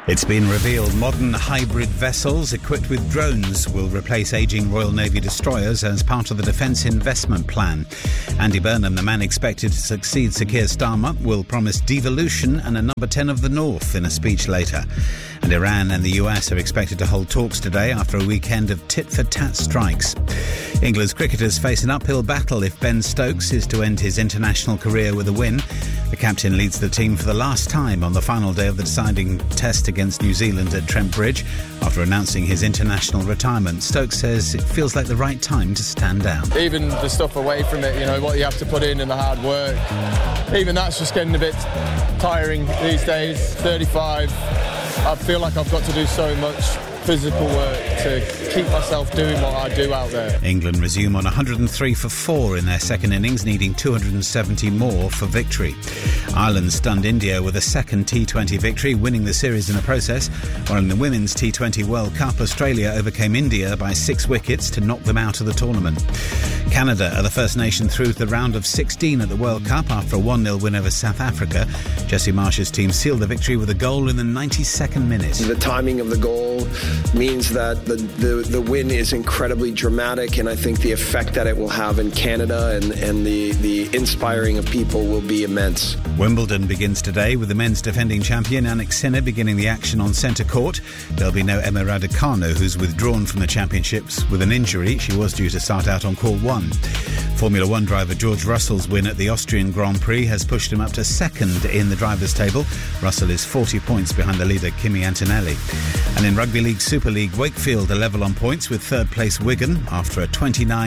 It's been revealed modern hybrid vessels equipped with drones will replace ageing Royal Navy destroyers as part of the Defence Investment Plan. Andy Burnham, the man expected to succeed Sir Keir Starmer, will promise devolution and a number 10 of the North in a speech later. And Iran and the US are expected to hold talks today after a weekend of tit-for-tat strikes. England's cricketers face an uphill battle if Ben Stokes is to end his international career with a win. The captain leads the team for the last time on the final day of the deciding test against New Zealand at Trent Bridge. After announcing his international retirement, Stokes says it feels like the right time to stand down. Even the stuff away from it, what you have to put in and the hard work, even that's just getting a bit tiring these days. 35, I feel like I've got to do so much physical work to keep myself doing what I do out there. England resume on 103 for 4 in their second innings, needing 270 more for victory. Ireland stunned India with a second T20 victory, winning the series in the process, while in the Women's T20 World Cup, Australia overcame India by 6 wickets to knock them out of the tournament. Canada are the first nation through to the round of 16 at the World Cup after a 1-0 win over South Africa. Jesse Marsh's team sealed the victory with a goal in the 92nd minute. The timing of the goal means that the win is incredibly dramatic, and I think the effect that it will have in Canada and the inspiring of people will be immense. Wimbledon begins today with the men's defending champion Jannik Sinner beginning the action on centre court. There'll be no Emma Raducanu, who's withdrawn from the championships with an injury. She was due to start out on court 1. Formula One driver George Russell's win at the Austrian Grand Prix has pushed him up to second in the drivers' table. Russell is 40 points behind the leader Kimi Antonelli. And in Rugby League Super League, Wakefield are level on points with third place Wigan after a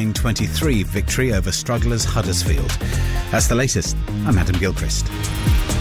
29-23 victory over strugglers Huddersfield. That's the latest. I'm Adam Gilchrist.